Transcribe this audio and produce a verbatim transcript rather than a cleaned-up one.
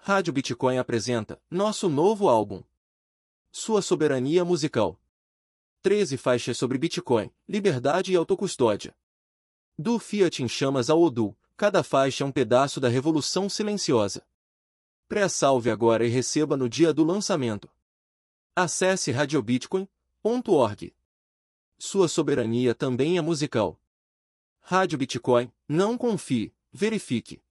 Rádio Bitcoin apresenta nosso novo álbum. Sua soberania musical. treze faixas sobre Bitcoin, liberdade e autocustódia. Do Fiat em chamas ao Odoo, cada faixa é um pedaço da revolução silenciosa. Pré-salve agora e receba no dia do lançamento. Acesse radiobitcoin ponto org. Sua soberania também é musical. Rádio Bitcoin, não confie, verifique.